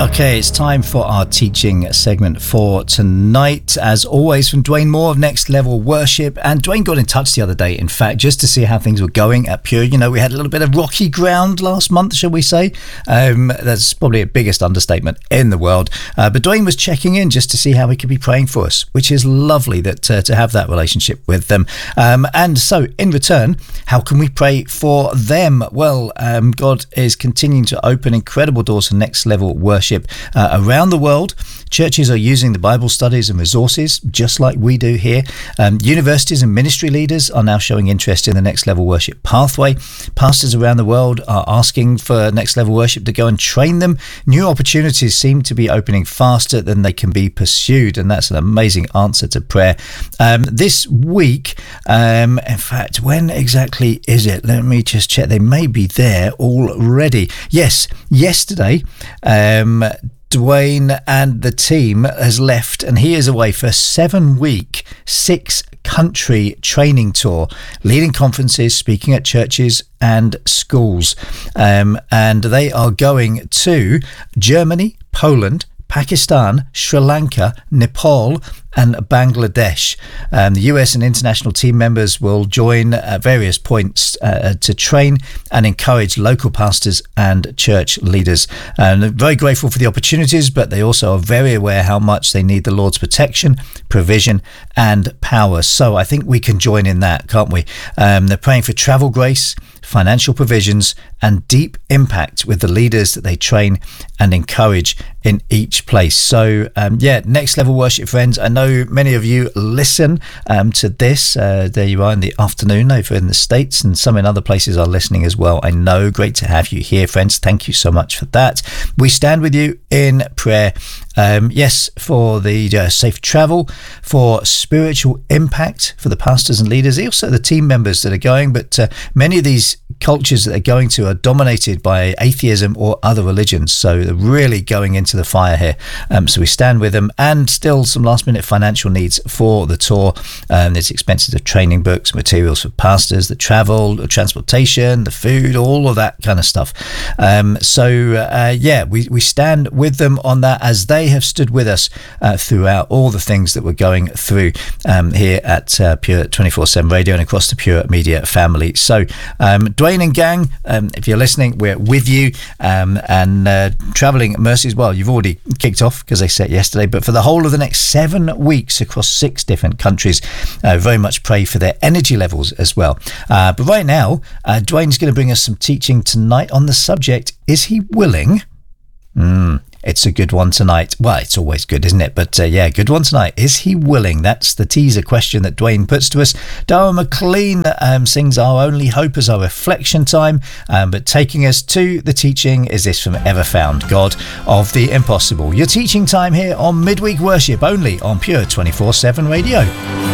Okay, it's time for our teaching segment for tonight. As always, from Dwayne Moore of Next Level Worship. And Dwayne got in touch the other day, in fact, just to see how things were going at Pure. You know, we had a little bit of rocky ground last month, shall we say. That's probably the biggest understatement in the world. But Dwayne was checking in just to see how he could be praying for us, which is lovely that to have that relationship with them. And so, in return, how can we pray for them? Well, God is continuing to open incredible doors for Next Level Worship around the world. Churches are using the Bible studies and resources just like we do here. Universities and ministry leaders are now showing interest in the Next Level Worship pathway. Pastors around the world are asking for Next Level Worship to go and train them. New opportunities seem to be opening faster than they can be pursued, and that's an amazing answer to prayer. This week, in fact, when exactly is it? Let me just check. They may be there already. Yes, yesterday, Dwayne and the team has left, and he is away for a 7-week, 6-country training tour, leading conferences, speaking at churches and schools. And they are going to Germany, Poland, Pakistan, Sri Lanka, Nepal and Bangladesh. The US and international team members will join at various points to train and encourage local pastors and church leaders. And they're very grateful for the opportunities, but they also are very aware how much they need the Lord's protection, provision and power. So I think we can join in that, can't we? They're praying for travel grace, financial provisions and deep impact with the leaders that they train and encourage in each place. So Next Level Worship friends, I know many of you listen to this. There you are in the afternoon over in the States, and some in other places are listening as well. I know, great to have you here, friends. Thank you so much for that. We stand with you in prayer. Yes, for the safe travel, for spiritual impact for the pastors and leaders, also the team members that are going, but many of these cultures that they're going to are dominated by atheism or other religions, so they're really going into the fire here. So we stand with them, and still some last minute financial needs for the tour. There's expenses of training books, materials for pastors, the travel, the transportation, the food, all of that kind of stuff. We stand with them on that, as they have stood with us throughout all the things that we're going through here at Pure 24/7 Radio and across the Pure Media family. So Dwayne and gang, if you're listening, we're with you, and Travelling Mercies, well, you've already kicked off because they set yesterday, but for the whole of the next 7 weeks across 6 different countries, very much pray for their energy levels as well. But right now, Dwayne's going to bring us some teaching tonight on the subject, is he willing? It's a good one tonight. Well, it's always good, isn't it? But good one tonight. Is he willing? That's the teaser question that Dwayne puts to us. Dara McLean sings Our Only Hope as our reflection time. But taking us to the teaching is this from Ever Found, God of the Impossible. Your teaching time here on Midweek Worship, only on Pure 24/7 Radio.